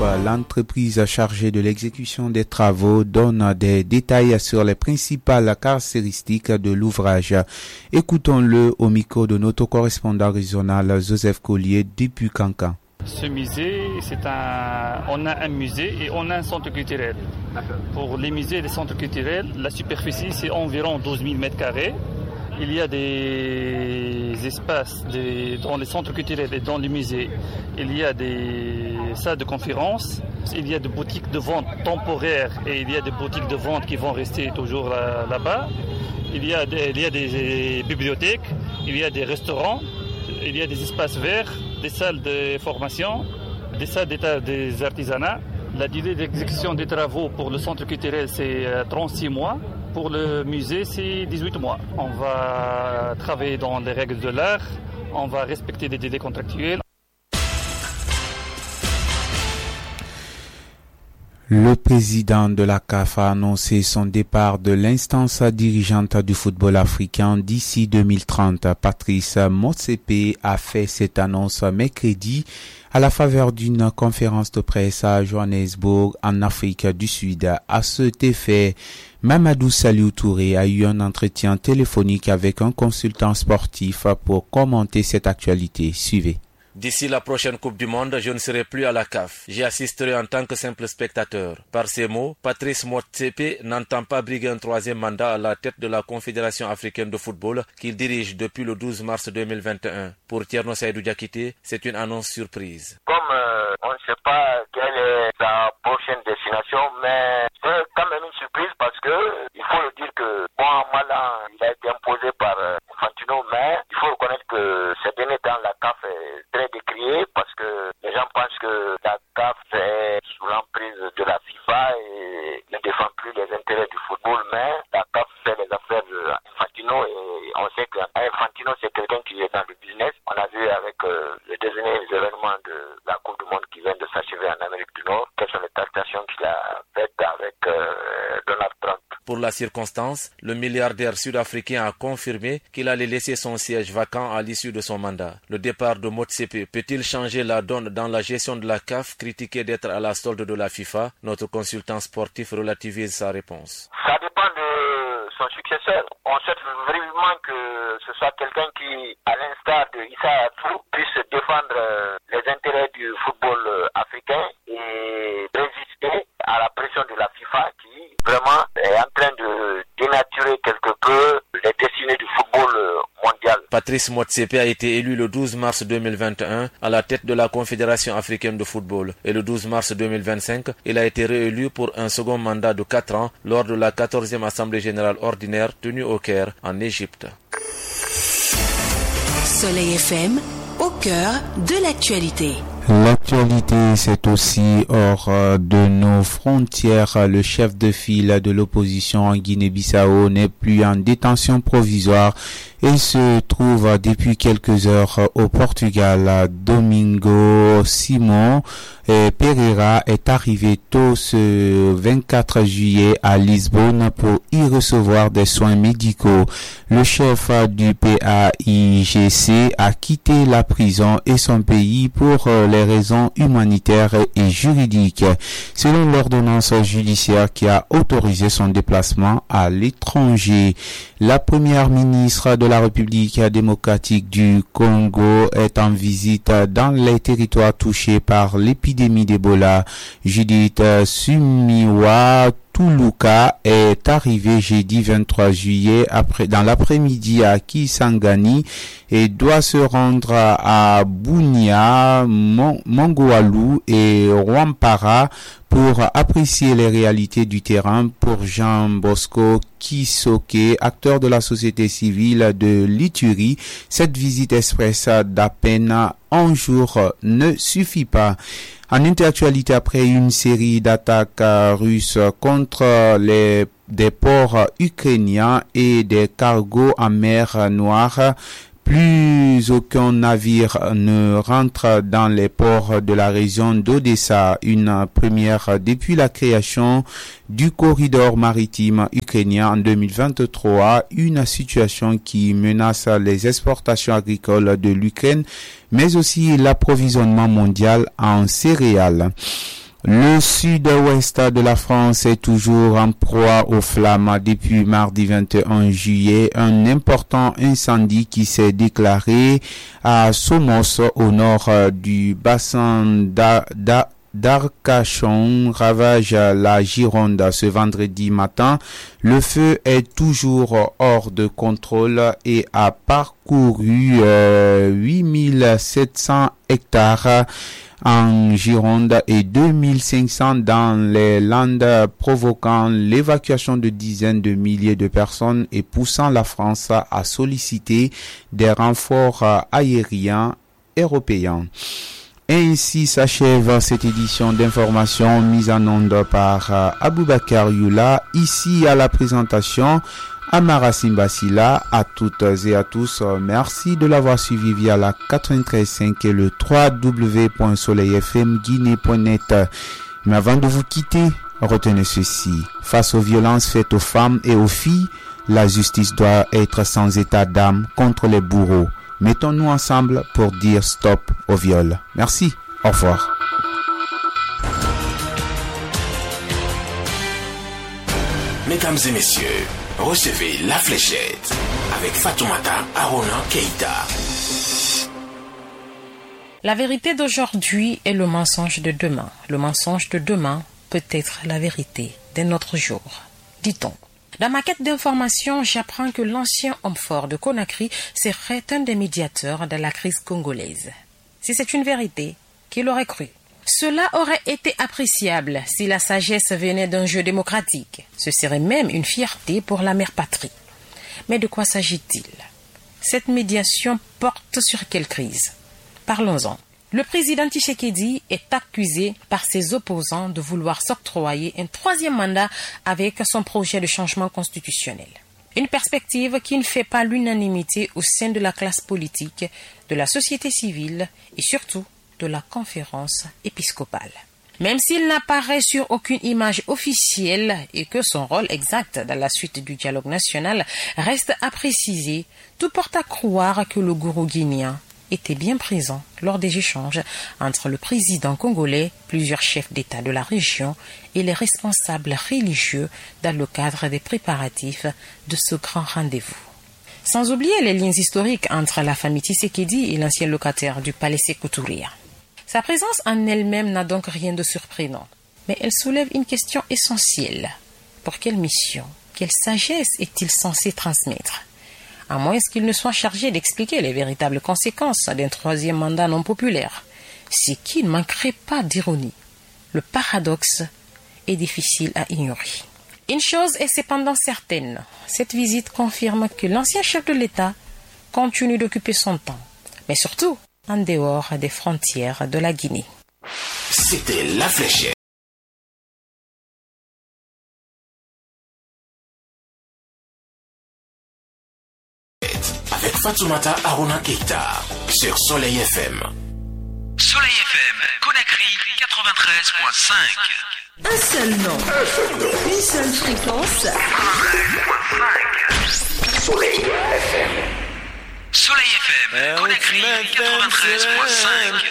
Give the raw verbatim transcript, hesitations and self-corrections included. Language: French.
l'entreprise chargée de l'exécution des travaux, donne des détails sur les principales caractéristiques de l'ouvrage. Écoutons-le au micro de notre correspondant régional Joseph Collier depuis Cancan. Ce musée, c'est un, on a un musée et on a un centre culturel. Pour les musées et les centres culturels, la superficie c'est environ douze mille mètres carrés. Il y a des espaces des, dans les centres culturels et dans les musées. Il y a des salles de conférence, il y a des boutiques de vente temporaires et il y a des boutiques de vente qui vont rester toujours là, là-bas. Il y a des, il y a des bibliothèques, il y a des restaurants, il y a des espaces verts, des salles de formation, des salles d'état des artisanats. La durée d'exécution des travaux pour le centre culturel, c'est trente-six mois. Pour le musée, c'est dix-huit mois. On va travailler dans les règles de l'art, on va respecter les délais contractuels. Le président de la C A F a annoncé son départ de l'instance dirigeante du football africain d'ici deux mille trente. Patrice Motsepe a fait cette annonce mercredi à la faveur d'une conférence de presse à Johannesburg, en Afrique du Sud. À cet effet, Mamadou Saliou Touré a eu un entretien téléphonique avec un consultant sportif pour commenter cette actualité. Suivez. D'ici la prochaine Coupe du Monde, je ne serai plus à la C A F. J'y assisterai en tant que simple spectateur. Par ces mots, Patrice Motsepe n'entend pas briguer un troisième mandat à la tête de la Confédération africaine de football qu'il dirige depuis le douze mars deux mille vingt et un. Pour Thierno Saïdou Diakité, c'est une annonce surprise. Comme euh, on ne sait pas quelle est sa prochaine destination, mais c'est quand même une surprise parce que il faut le dire que bon an mal an, il a été imposé par euh, Infantino, mais il faut reconnaître que ces derniers temps la C A F est très décriée parce que les gens pensent que la C A F est sous l'emprise de la FIFA et ne défend plus les intérêts du football, mais la C A F fait les affaires d'Infantino et on sait qu'Infantino c'est quelqu'un qui est dans le business. On a vu avec euh, les derniers événements de la Coupe du Monde qui vient de s'achever en Amérique du Nord, quelles sont les tractations qu'il a faites avec euh, Donald Trump. Pour la circonstance, le milliardaire sud-africain a confirmé qu'il allait laisser son siège vacant à l'issue de son mandat. Le départ de Motsepe peut-il changer la donne dans la gestion de la C A F, critiquée d'être à la solde de la FIFA? Notre consultant sportif relativise sa réponse. Ça dépend de son successeur. On souhaite vraiment que ce soit quelqu'un qui, à l'instar de Issa Hayatou, puisse défendre les intérêts du football africain et résister à la pression de la FIFA qui vraiment est en train de dénaturer quelque peu les destinées du football mondial. Patrice Motsepe a été élu le douze mars deux mille vingt et un à la tête de la Confédération africaine de football et le douze mars deux mille vingt-cinq, il a été réélu pour un second mandat de quatre ans lors de la quatorzième Assemblée générale ordinaire tenue au Caire, en Égypte. Soleil F M, au cœur de l'actualité. L'actualité, c'est aussi hors de nos frontières. Le chef de file de l'opposition en Guinée-Bissau n'est plus en détention provisoire et se trouve depuis quelques heures au Portugal. Domingo Simão Pereira est arrivé tôt ce vingt-quatre juillet à Lisbonne pour y recevoir des soins médicaux. Le chef du P A I G C a quitté la prison et son pays pour les raisons humanitaires et juridiques, selon l'ordonnance judiciaire qui a autorisé son déplacement à l'étranger. La première ministre de la République démocratique du Congo est en visite dans les territoires touchés par l'épidémie d'Ebola. Judith Sumiwa Tuluka est arrivé jeudi vingt-trois juillet après, dans l'après-midi à Kisangani et doit se rendre à Bunia, Mongoalou et Rwampara pour apprécier les réalités du terrain. Pour Jean Bosco Kisoke, acteur de la société civile de l'Ituri, cette visite express d'à peine un jour ne suffit pas. En interactualité, après une série d'attaques russes contre les des ports ukrainiens et des cargos en mer Noire, plus aucun navire ne rentre dans les ports de la région d'Odessa, une première depuis la création du corridor maritime ukrainien en deux mille vingt-trois, une situation qui menace les exportations agricoles de l'Ukraine, mais aussi l'approvisionnement mondial en céréales. Le sud-ouest de la France est toujours en proie aux flammes depuis mardi vingt et un juillet. Un important incendie qui s'est déclaré à Somos, au nord du bassin d'A- d'A- d'Arcachon, ravage la Gironde ce vendredi matin. Le feu est toujours hors de contrôle et a parcouru euh, huit mille sept cents hectares en Gironde et deux mille cinq cents dans les Landes, provoquant l'évacuation de dizaines de milliers de personnes et poussant la France à solliciter des renforts aériens européens. Ainsi s'achève cette édition d'information mise en onde par Aboubakar Youla. Ici à la présentation, Amara Simbasila. À toutes et à tous, merci de l'avoir suivi via la quatre-vingt-treize virgule cinq et le w w w point soleil f m guinée point net. Mais avant de vous quitter, retenez ceci. Face aux violences faites aux femmes et aux filles, la justice doit être sans état d'âme contre les bourreaux. Mettons-nous ensemble pour dire stop au viol. Merci. Au revoir. Mesdames et messieurs, recevez La Fléchette avec Fatoumata Arona Keïta. La vérité d'aujourd'hui est le mensonge de demain. Le mensonge de demain peut être la vérité d'un autre jour, dit-on. Dans ma quête d'information, j'apprends que l'ancien homme fort de Conakry serait un des médiateurs de la crise congolaise. Si c'est une vérité, qui l'aurait cru? Cela aurait été appréciable si la sagesse venait d'un jeu démocratique. Ce serait même une fierté pour la mère patrie. Mais de quoi s'agit-il? Cette médiation porte sur quelle crise? Parlons-en. Le président Tshisekedi est accusé par ses opposants de vouloir s'octroyer un troisième mandat avec son projet de changement constitutionnel. Une perspective qui ne fait pas l'unanimité au sein de la classe politique, de la société civile et surtout de la conférence épiscopale. Même s'il n'apparaît sur aucune image officielle et que son rôle exact dans la suite du dialogue national reste à préciser, tout porte à croire que le gourou guinéen était bien présent lors des échanges entre le président congolais, plusieurs chefs d'État de la région et les responsables religieux dans le cadre des préparatifs de ce grand rendez-vous. Sans oublier les liens historiques entre la famille Tshisekedi et l'ancien locataire du palais Sékou Touré. Sa présence en elle-même n'a donc rien de surprenant, mais elle soulève une question essentielle. Pour quelle mission, quelle sagesse est-il censé transmettre ? À moins qu'il ne soit chargé d'expliquer les véritables conséquences d'un troisième mandat non populaire, ce qui ne manquerait pas d'ironie. Le paradoxe est difficile à ignorer. Une chose est cependant certaine, cette visite confirme que l'ancien chef de l'État continue d'occuper son temps, mais surtout en dehors des frontières de la Guinée. C'était La Fléchette. Avec Fatoumata Arona Keïta sur Soleil F M. Soleil F M, Conakry quatre-vingt-treize virgule cinq. Un seul nom. Un seul nom. Une seule fréquence. Soleil F M. Soleil F M, Conakry quatre-vingt-treize virgule cinq.